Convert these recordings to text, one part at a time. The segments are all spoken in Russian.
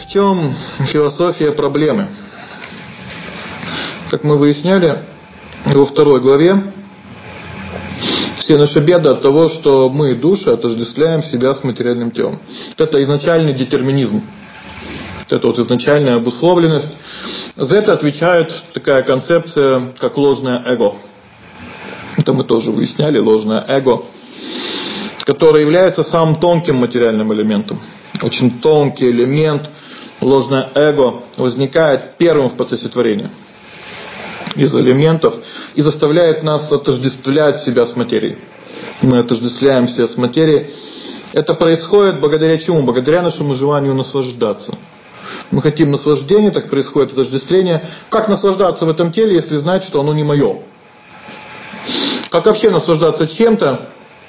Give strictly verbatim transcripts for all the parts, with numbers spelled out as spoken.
В чем философия проблемы? Как мы выясняли во второй главе, все наши беды от того, что мы, души, отождествляем себя с материальным телом. Это изначальный детерминизм. Это вот изначальная обусловленность. За это отвечает такая концепция, как ложное эго. Это мы тоже выясняли, ложное эго, которое является самым тонким материальным элементом. Очень тонкий элемент, ложное эго, возникает первым в процессе творения из элементов и заставляет нас отождествлять себя с материей. Мы отождествляем себя с материей. Это происходит благодаря чему? Благодаря нашему желанию наслаждаться. Мы хотим наслаждения, так происходит отождествление. Как наслаждаться в этом теле, если знать, что оно не мое? Как вообще наслаждаться чем-то,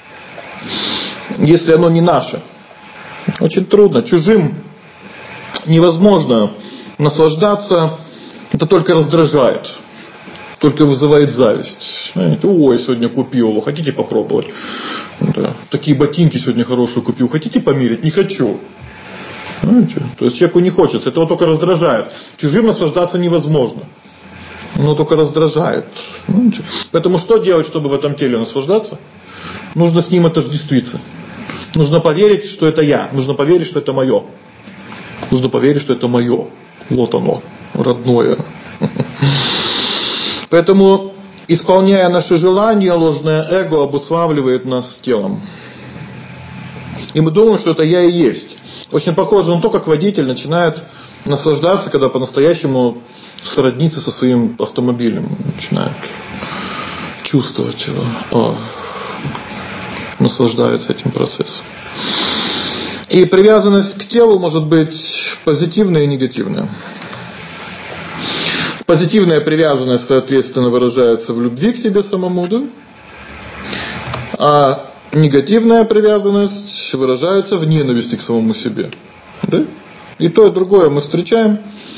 если оно не наше? Очень трудно. Чужим невозможно наслаждаться. Это только раздражает. Только вызывает зависть. Знаете, ой, сегодня купил его, хотите попробовать? Да. Такие ботинки сегодня хорошие купил, хотите померить? Не хочу. Знаете? То есть человеку не хочется, это его только раздражает. Чужим наслаждаться невозможно. Оно только раздражает. Знаете? Поэтому что делать, чтобы в этом теле наслаждаться? Нужно с ним отождествиться. Нужно поверить, что это я. Нужно поверить, что это мое. Нужно поверить, что это мое. Вот оно, родное. Поэтому, исполняя наши желания, ложное эго обуславливает нас с телом. И мы думаем, что это я и есть. Очень похоже на то, как водитель начинает наслаждаться, когда по-настоящему сроднится со своим автомобилем. Начинает чувствовать его. О, наслаждается этим процессом. И привязанность к телу может быть позитивная и негативная. Позитивная привязанность, соответственно, выражается в любви к себе самому, да? А негативная привязанность выражается в ненависти к самому себе. Да? И то, и другое мы встречаем.